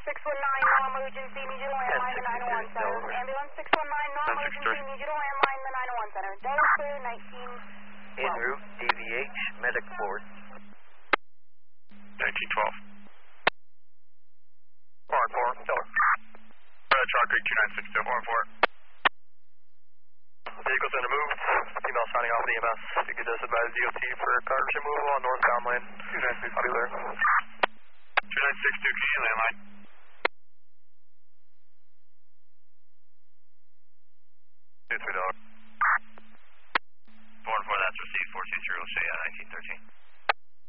non-emergency, need you to landline the 901 center. Ambulance 619, non-emergency, need you to landline the 901 center. Delta clear, 19. En route, DVH, medic board. 1912. 4-4, Tiller. Chalk Creek 2962. 4-4. Vehicles in the move. Female signing off with EMS. You could just advise DOT for cargo removal on northbound lane. 2962. Clear. 2962, can you landline? $2-3. 4-4, that's received. 420, Shea, 1913.